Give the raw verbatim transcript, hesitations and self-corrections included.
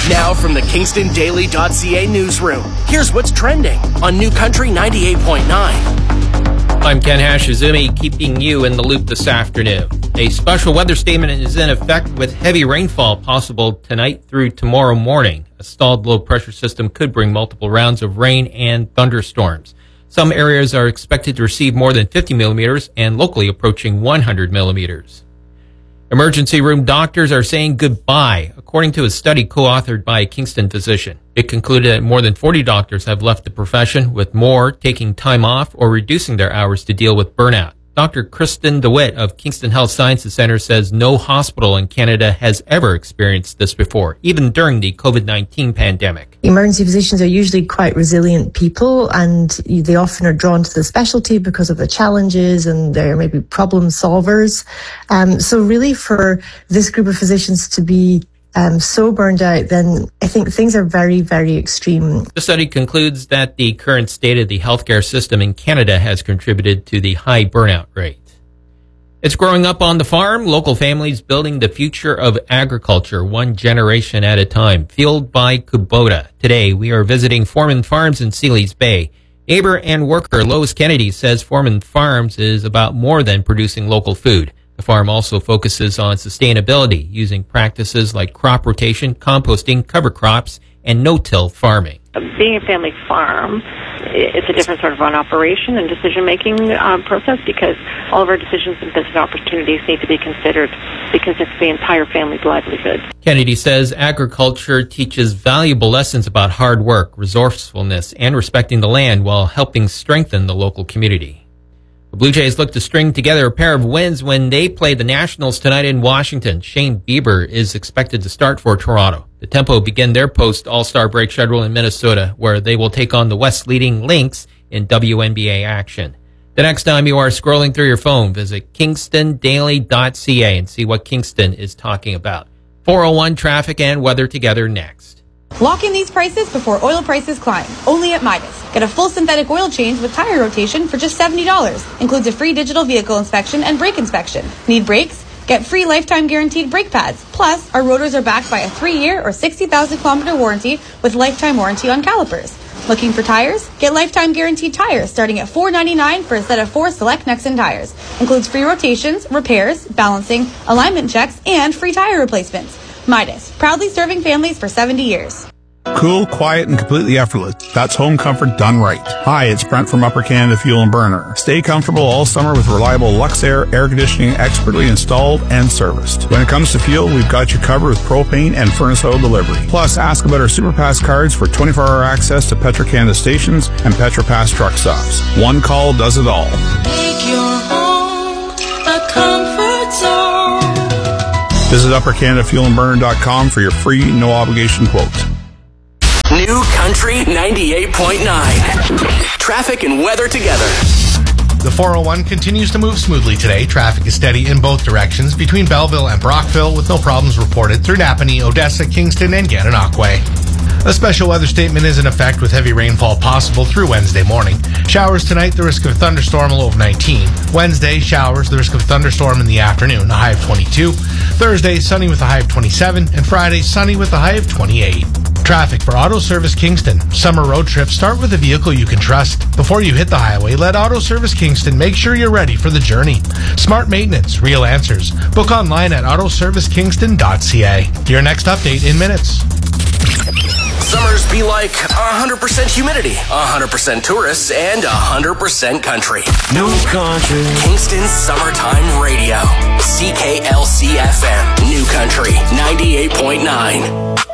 Now from the Kingston Daily dot C A newsroom, here's what's trending on New Country ninety-eight point nine. I'm Ken Hashizumi, keeping you in the loop this afternoon. A special weather statement is in effect with heavy rainfall possible tonight through tomorrow morning. A stalled low-pressure system could bring multiple rounds of rain and thunderstorms. Some areas are expected to receive more than fifty millimeters and locally approaching one hundred millimeters. Emergency room doctors are saying goodbye, according to a study co-authored by a Kingston physician. It concluded that more than forty doctors have left the profession, with more taking time off or reducing their hours to deal with burnout. Doctor Kristen DeWitt of Kingston Health Sciences Center says no hospital in Canada has ever experienced this before, even during the covid nineteen pandemic. Emergency physicians are usually quite resilient people, and they often are drawn to the specialty because of the challenges, and they're maybe problem solvers. Um, so really for this group of physicians to be Um, so burned out, then I think things are very, very extreme. The study concludes that the current state of the healthcare system in Canada has contributed to the high burnout rate. It's growing up on the farm, local families building the future of agriculture one generation at a time, fueled by Kubota. Today, we are visiting Foreman Farms in Sealy's Bay. Neighbor and worker Lois Kennedy says Foreman Farms is about more than producing local food. The farm also focuses on sustainability, using practices like crop rotation, composting, cover crops, and no-till farming. Being a family farm, it's a different sort of an operation and decision-making um, process, because all of our decisions and business opportunities need to be considered, because it's the entire family's livelihood. Kennedy says agriculture teaches valuable lessons about hard work, resourcefulness, and respecting the land while helping strengthen the local community. The Blue Jays look to string together a pair of wins when they play the Nationals tonight in Washington. Shane Bieber is expected to start for Toronto. The Tempo begin their post-All-Star break schedule in Minnesota, where they will take on the West leading Lynx in W N B A action. The next time you are scrolling through your phone, visit Kingston Daily dot C A and see what Kingston is talking about. four oh one traffic and weather together next. Lock in these prices before oil prices climb, only at Midas. Get a full synthetic oil change with tire rotation for just seventy dollars. Includes a free digital vehicle inspection and brake inspection. Need brakes? Get free lifetime guaranteed brake pads. Plus, our rotors are backed by a three-year or sixty thousand kilometer warranty with lifetime warranty on calipers. Looking for tires? Get lifetime guaranteed tires starting at four ninety-nine for a set of four select Nexen tires. Includes free rotations, repairs, balancing, alignment checks, and free tire replacements. Midas, proudly serving families for seventy years. Cool, quiet, and completely effortless. That's home comfort done right. Hi, it's Brent from Upper Canada Fuel and Burner. Stay comfortable all summer with reliable Luxair air conditioning, expertly installed and serviced. When it comes to fuel, we've got you covered with propane and furnace oil delivery. Plus, ask about our SuperPass cards for twenty-four hour access to Petro-Canada stations and PetroPass truck stops. One call does it all. Make your home a comfort zone. Visit upper canada fuel and burner dot com for your free, no-obligation quote. New Country ninety-eight point nine. Traffic and weather together. The four oh one continues to move smoothly today. Traffic is steady in both directions between Belleville and Brockville, with no problems reported through Napanee, Odessa, Kingston, and Gananoque. A special weather statement is in effect with heavy rainfall possible through Wednesday morning. Showers tonight, the risk of a thunderstorm, a low of nineteen. Wednesday, showers, the risk of a thunderstorm in the afternoon, a high of twenty-two. Thursday, sunny with a high of twenty-seven. And Friday, sunny with a high of twenty-eight. Traffic for Auto Service Kingston. Summer road trips, start with a vehicle you can trust. Before you hit the highway, let Auto Service Kingston make sure you're ready for the journey. Smart maintenance, real answers. Book online at auto service kingston dot c a. Your next update in minutes. Summers be like one hundred percent humidity, one hundred percent tourists, and one hundred percent country. New Country. Kingston Summertime Radio. C K L C F M. New Country ninety-eight point nine.